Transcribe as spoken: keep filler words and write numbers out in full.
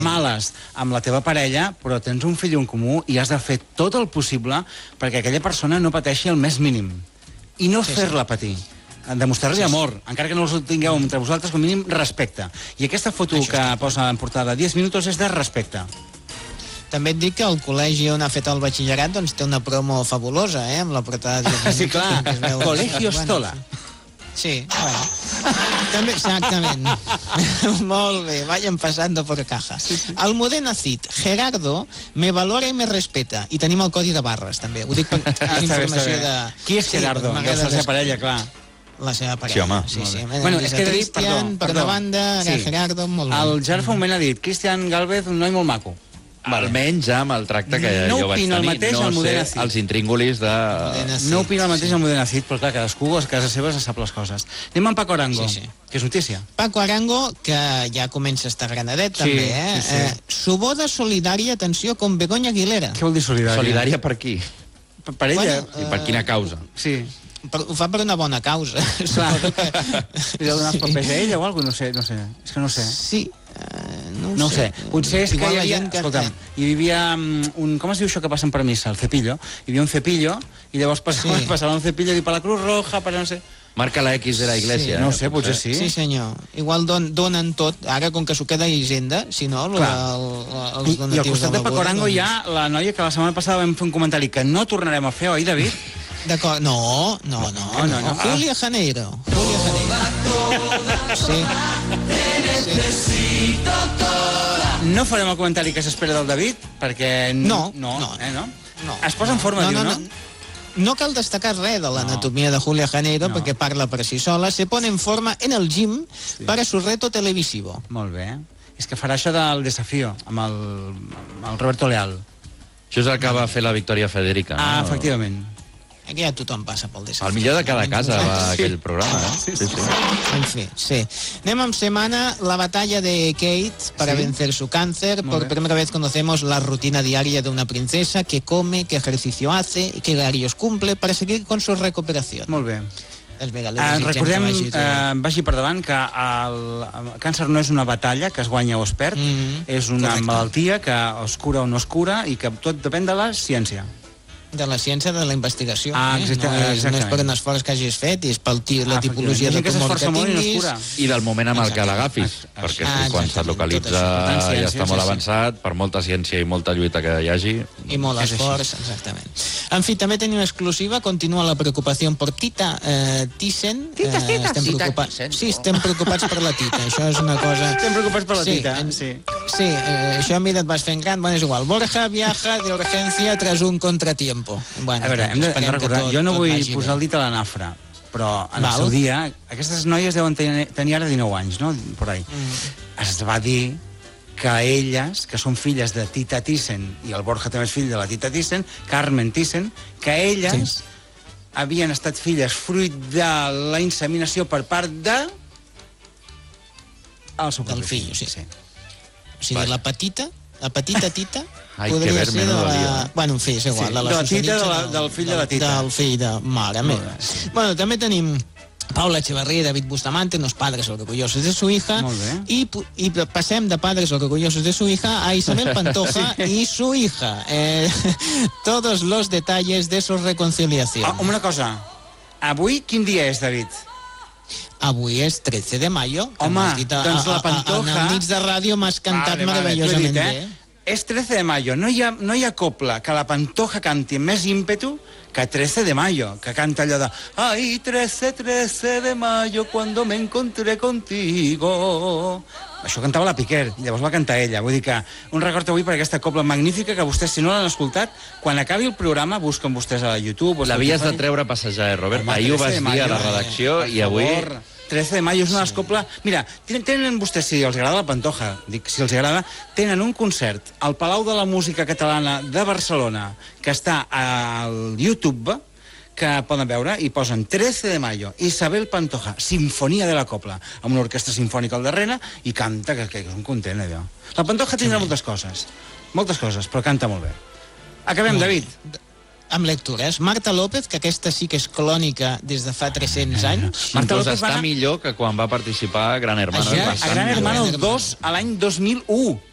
males amb la teva parella, però tens un fill en comú i has de fer tot el possible perquè aquella persona no pateixi el més mínim. I no sí, fer-la patir. Demostrar-li sí, amor, sí. encara que no els tingueu entre vosaltres, com a mínim respecte. I aquesta foto Això que posa en portada diez minutos és de respecte. També et dic que el col·legi on ha fet el batxillerat doncs té una promo fabulosa, eh, amb la portada de... Sí, clar, Colegio Stola. Sí, bueno. També, exactament. Molt bé, vayan pasando por caja. Sí, sí. Almudena Cid, Gerardo me valora y me respeta. I tenim el codi de barres, també. Ho dic per ah, informació de... Qui és Gerardo? Sí, és la seva parella, clar. La seva parella. Sí, home. Sí, sí. Bueno, és que he dit, Cristian, per una banda, sí. Gerardo, molt bé. El Gerard fa un moment ha dit, Cristian Galvez, un noi molt maco. Vale. Almenys amb el tracte que no jo vaig tenir, el mateix no sé Cid. Els intríngulis de... No opina el mateix sí. el Almudena Cid, però clar, cadascú a casa seva se sap les coses. Anem amb Paco Arango, sí, sí. que és notícia. Paco Arango, que ja comença a estar granadet, sí, també, eh? Sí, sí. eh? Su boda solidària, atenció, con Begoña Aguilera. Què vol dir solidària? Solidària per qui? Per, per ella. Bueno, I per quina causa? Sí. Per, ho fa per una bona causa. Clar. Que... Li ha donat papers a ella o alguna cosa? No sé, no sé. És que no sé. Sí. Uh, no, no ho sé. sé. Potser és Igual que hi havia... Que... Escolta'm, hi vivia un... Com es diu això que passen per missa? El cepillo. Hi havia un cepillo i llavors passava, sí. passava un cepillo i per la Cruz Roja, per no sé... Marca la X de la iglesia. Sí, no sé, potser sí. Sí, senyor. Igual don, donen tot. Ara, com que s'ho queda a Hisenda, si no, el, el, els donatius... I al costat de Paco Arango doncs... hi ha la noia que la setmana passada vam fer un comentari que no tornarem a fer, oi, David? D'acord, no, no, no, no, no, no. Julia Janeiro. Julia Janeiro. Sí. sí. No farem el comentari que s'espera del David, perquè... No, no, no. Eh, no? no es posa en forma, no, diu, no? no? no. No cal destacar res de l'anatomia no. de Julia Janeiro no. perquè parla per si sola. Se pone en forma en el gym sí. para su reto televisivo. Molt bé. És que farà això del desafío amb el, amb el Roberto Leal. Això és el que va fer la Victòria Federica. Ah, no? Efectivament. Aquí ja tothom passa pel desafío. El millor de cada casa va sí. aquell programa, eh? Sí, sí. sí. En fi, sí. Anem amb semana, la batalla de Kate para ¿Sí? vencer su cáncer. Muy Por bien. primera vez conocemos la rutina diaria de una princesa, qué come, qué ejercicio hace y qué horarios cumple para seguir con su recuperación. Molt bé. Uh, recordem, vagi, uh, vagi per davant, que el, el càncer no és una batalla que es guanya o es perd, mm -hmm. és una Correcte. malaltia que es cura o no es cura i que tot depèn de la ciència. De la ciència de la investigació. Ah, eh? exacte, no, és, exactament. no és per un esforç que hagis fet, és per la ah, tipologia de tumor que tinguis. No I del moment amb el que l'agafis, ah, perquè ah, quan se't localitza ja està molt avançat, per molta ciència i molta lluita que hi hagi... I molt esforç, exactament. En fi, també tenim exclusiva, continua la preocupació per Tita eh, Thyssen. Tites, tites. Estem preocupats, sí, estem preocupats per la Tita, això és una cosa... Estem preocupats per la sí, Tita, en, sí. Sí, eh, això a mi et vas fent gran, bueno, és igual. Borja viaja de urgencia tras un contratiempo. Bueno, a veure, hem de, hem de recordar, tot, jo no vull posar el dit a la nafra, però en Val. el seu dia, aquestes noies deuen tenir, tenir ara dinou anys, no? Por ahí. Mm. Es va dir que elles, que són filles de Tita Thyssen, i el Borja també és fill de la Tita Thyssen, Carmen Thyssen, que elles sí. havien estat filles fruit de la inseminació per part de... El seu del fill, sí. sí. O sigui, la petita, la petita Tita... Ai, podria que ser de la... Bueno, en fi, és igual. Sí, de la, de la tita, de la, del fill de la Tita. Del fill de mare meva. Sí. Bueno, també tenim Paula Echeverría y David Bustamante, unos padres orgullosos de su hija. Y, y pasem de padres orgullosos de su hija a Isabel Pantoja sí. y su hija. Eh, todos los detalles de su reconciliación. Ah, una cosa. Avui quin dia és, David? Avui és trece de mayo. Home, dit a, doncs la Pantoja... A, a, a, nits de ràdio m'has cantat vale, meravellosament vale, dit, eh? bé. És trece de mayo. No hi, ha, no hi ha copla que la Pantoja canti amb més ímpetu que trece de mayo, que canta allò de Ay, trece, trece de mayo, cuando me encontré contigo. Això cantava la Piquer, i llavors va cantar ella. Vull dir que un record avui per aquesta copla magnífica que vostès, si no l'han escoltat, quan acabi el programa, busquen vostès a YouTube... L'havies de treure a passejar, eh, Robert? Home, ahir ho vas mayo, dir a la redacció eh, i avui... Favor. trece de mayo és una sí. copla... Mira, tenen vostès, si els agrada la Pantoja, dic, si els agrada, tenen un concert al Palau de la Música Catalana de Barcelona, que està al YouTube, que poden veure, i posen trece de mayo, Isabel Pantoja, Sinfonia de la Copla, amb una orquestra sinfònica al darrere, i canta, que, que és un content, allò. La Pantoja tindrà sí. moltes coses, moltes coses, però canta molt bé. Acabem, molt David. Amb lectures. Marta López, que aquesta sí que és clònica des de fa tres-cents anys. Marta López està anar... millor que quan va participar a Gran Hermano. A, a Gran Hermano dos, a l'any dos mil u.